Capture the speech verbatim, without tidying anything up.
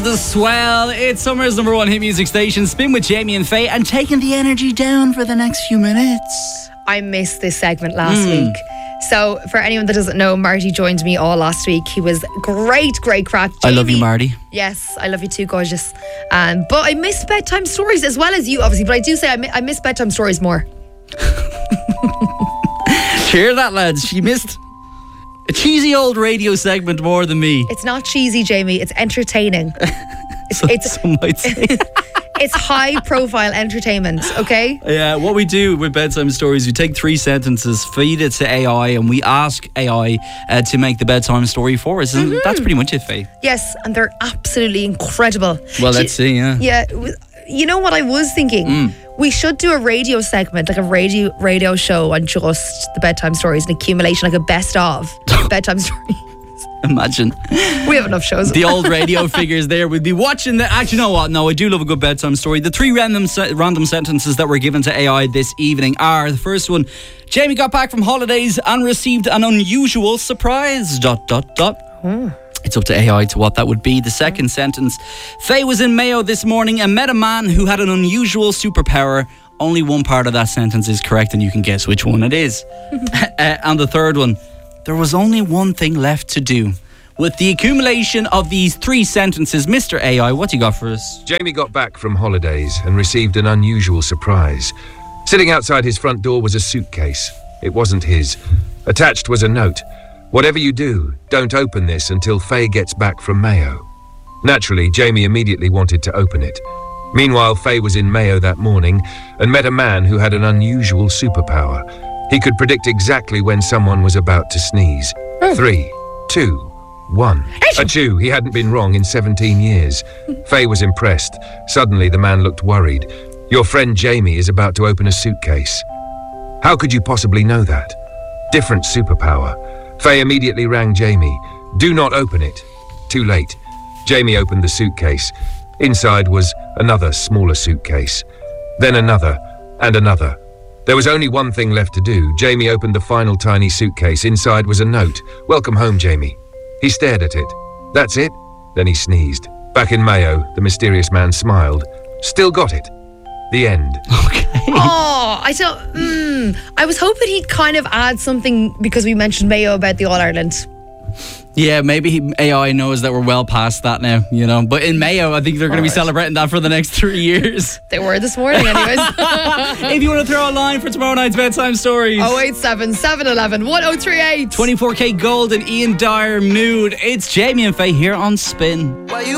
the swell. It's summer's number one hit music station. Spin with Jamie and Faye, and taking the energy down for the next few minutes. I missed this segment last Mm. week. So for anyone that doesn't know, Marty joined me all last week. He was great, great crack. I love you, Jamie- Marty. Yes, I love you too, gorgeous. Um, but I miss bedtime stories as well as you, obviously. But I do say I, mi- I miss bedtime stories more. Hear that, lads? She missed a cheesy old radio segment more than me. It's not cheesy, Jamie. It's entertaining. It's So- it's, some might say. it's high profile entertainment. Okay. Yeah, what we do with bedtime stories, we take three sentences, feed it to A I, and we ask A I uh, to make the bedtime story for us. And that's pretty much it, Faye. Yes, and they're absolutely incredible. Well, Do- let's see, yeah. Yeah, w- you know what I was thinking? Mm. We should do a radio segment, like a radio radio show on just the bedtime stories, an accumulation, like a best of bedtime stories. Imagine. We have enough shows. The old radio figures there. We'd be watching the... Actually, you know what? No, I do love a good bedtime story. The three random se- random sentences that were given to A I this evening are... The first one, Jamie got back from holidays and received an unusual surprise. Dot, dot, dot. Hmm. It's up to A I to what that would be. The second sentence, Faye was in Mayo this morning and met a man who had an unusual superpower. Only one part of that sentence is correct, and you can guess which one it is. uh, and the third one, there was only one thing left to do. With the accumulation of these three sentences, Mister A I, what do you got for us? Jamie got back from holidays and received an unusual surprise. Sitting outside his front door was a suitcase. It wasn't his. Attached was a note. Whatever you do, don't open this until Faye gets back from Mayo. Naturally, Jamie immediately wanted to open it. Meanwhile, Faye was in Mayo that morning and met a man who had an unusual superpower. He could predict exactly when someone was about to sneeze. Three, two, one. Achoo, he hadn't been wrong in seventeen years. Faye was impressed. Suddenly, the man looked worried. Your friend Jamie is about to open a suitcase. How could you possibly know that? Different superpower. Faye immediately rang Jamie. Do not open it. Too late. Jamie opened the suitcase. Inside was another smaller suitcase. Then another, and another. There was only one thing left to do. Jamie opened the final tiny suitcase. Inside was a note. Welcome home, Jamie. He stared at it. That's it? Then he sneezed. Back in Mayo, the mysterious man smiled. Still got it. The end. Okay. Oh, I don't. Mm, I was hoping he'd kind of add something because we mentioned Mayo about the All Ireland. Yeah, maybe he, A I knows that we're well past that now, you know. But in Mayo, I think they're going to be celebrating that for the next three years. They were this morning, anyways. If you want to throw a line for tomorrow night's bedtime stories. oh eight seven, seven one one, one oh three eight. twenty-four K Gold and Ian Dyer Mood. It's Jamie and Faye here on Spin. Why you